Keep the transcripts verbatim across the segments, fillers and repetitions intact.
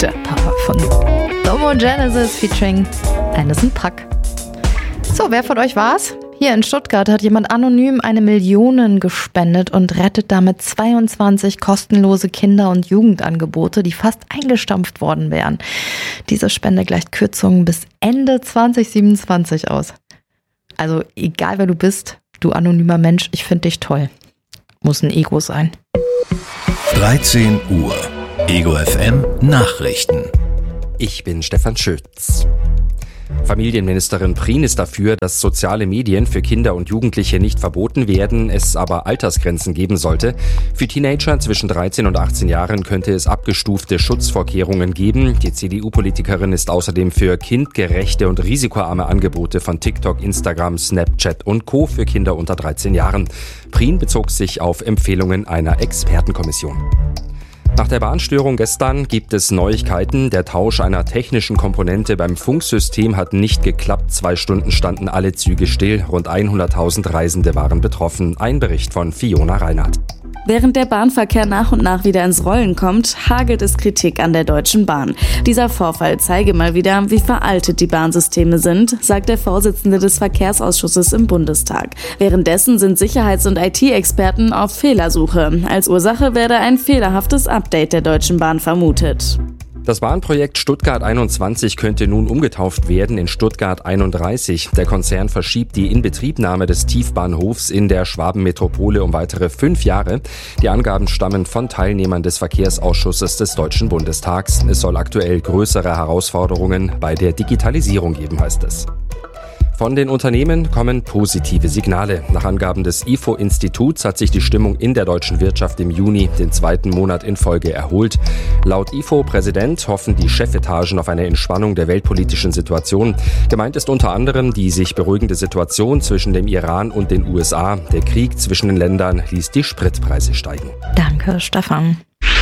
der Papa von Domogenesis featuring Anderson .Paak. So, wer von euch war's? Hier in Stuttgart hat jemand anonym eine Million gespendet und rettet damit zweiundzwanzig kostenlose Kinder- und Jugendangebote, die fast eingestampft worden wären. Diese Spende gleicht Kürzungen bis Ende zwanzig siebenundzwanzig aus. Also egal wer du bist, du anonymer Mensch, ich finde dich toll. Muss ein Ego sein. dreizehn Uhr. Ego F M Nachrichten. Ich bin Stefan Schütz. Familienministerin Prien ist dafür, dass soziale Medien für Kinder und Jugendliche nicht verboten werden, es aber Altersgrenzen geben sollte. Für Teenager zwischen dreizehn und achtzehn Jahren könnte es abgestufte Schutzvorkehrungen geben. Die C D U-Politikerin ist außerdem für kindgerechte und risikoarme Angebote von TikTok, Instagram, Snapchat und Co. für Kinder unter dreizehn Jahren. Prien bezog sich auf Empfehlungen einer Expertenkommission. Nach der Bahnstörung gestern gibt es Neuigkeiten. Der Tausch einer technischen Komponente beim Funksystem hat nicht geklappt. Zwei Stunden standen alle Züge still. Rund hunderttausend Reisende waren betroffen. Ein Bericht von Fiona Reinhardt. Während der Bahnverkehr nach und nach wieder ins Rollen kommt, hagelt es Kritik an der Deutschen Bahn. Dieser Vorfall zeige mal wieder, wie veraltet die Bahnsysteme sind, sagt der Vorsitzende des Verkehrsausschusses im Bundestag. Währenddessen sind Sicherheits- und I T-Experten auf Fehlersuche. Als Ursache werde ein fehlerhaftes Update der Deutschen Bahn vermutet. Das Bahnprojekt Stuttgart einundzwanzig könnte nun umgetauft werden in Stuttgart einunddreißig. Der Konzern verschiebt die Inbetriebnahme des Tiefbahnhofs in der Schwabenmetropole um weitere fünf Jahre. Die Angaben stammen von Teilnehmern des Verkehrsausschusses des Deutschen Bundestags. Es soll aktuell größere Herausforderungen bei der Digitalisierung geben, heißt es. Von den Unternehmen kommen positive Signale. Nach Angaben des I F O-Instituts hat sich die Stimmung in der deutschen Wirtschaft im Juni den zweiten Monat in Folge erholt. Laut I F O-Präsident hoffen die Chefetagen auf eine Entspannung der weltpolitischen Situation. Gemeint ist unter anderem die sich beruhigende Situation zwischen dem Iran und den U S A. Der Krieg zwischen den Ländern ließ die Spritpreise steigen. Danke, Stefan.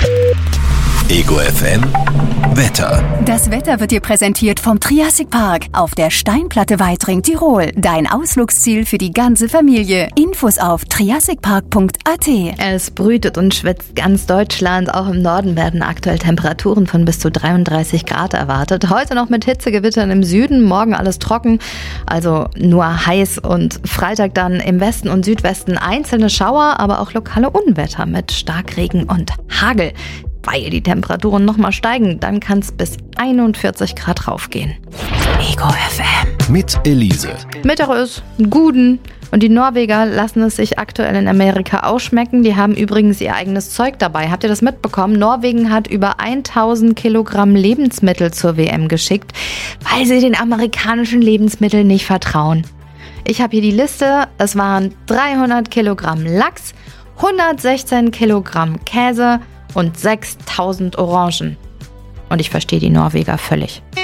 Ego F M Wetter. Das Wetter wird dir präsentiert vom Triassic Park auf der Steinplatte Weitring, Tirol. Dein Ausflugsziel für die ganze Familie. Infos auf triassic park punkt a t. Es brütet und schwitzt ganz Deutschland. Auch im Norden werden aktuell Temperaturen von bis zu dreiunddreißig Grad erwartet. Heute noch mit Hitzegewittern im Süden, morgen alles trocken, also nur heiß. Und Freitag dann im Westen und Südwesten einzelne Schauer, aber auch lokale Unwetter mit Starkregen und Hagel. Weil die Temperaturen nochmal steigen, dann kann es bis einundvierzig Grad raufgehen. Ego F M. Mit Elise. Mittag ist Guden. Und die Norweger lassen es sich aktuell in Amerika ausschmecken. Die haben übrigens ihr eigenes Zeug dabei. Habt ihr das mitbekommen? Norwegen hat über tausend Kilogramm Lebensmittel zur W M geschickt, weil sie den amerikanischen Lebensmitteln nicht vertrauen. Ich habe hier die Liste. Es waren dreihundert Kilogramm Lachs, hundertsechzehn Kilogramm Käse und sechstausend Orangen. Und ich verstehe die Norweger völlig.